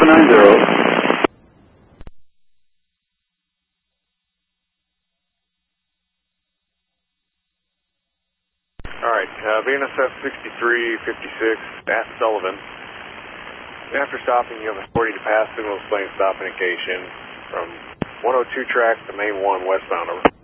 790. Alright, VNSF 6356 at Sullivan. After stopping, you have authority to pass signal displaying stop indication from 102 track to main 1 westbound. Over.